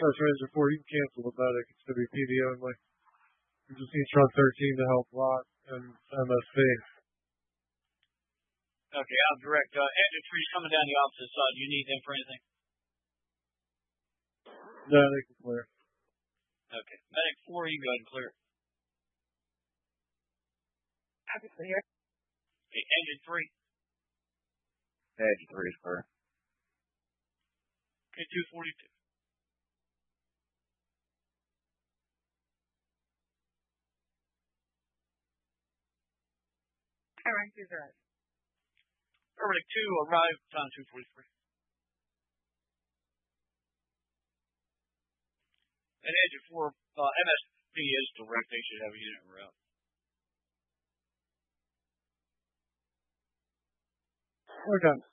Dispatch Ranger 4, you can cancel the medic. It's going to be PD only. You just need truck 13 to help lot and MSP. Okay, I'll direct Engine 3's coming down the opposite side. Do you need them for anything? No, they can clear. Okay. Medic 4, you go ahead and clear. I can clear. Okay, Engine 3. Engine 3 is clear. Okay, 242. Paramedic 2 arrived. Paramedic 2 arrived, time 243. And Engine 4, MSP is direct. They should have a unit en route. Okay.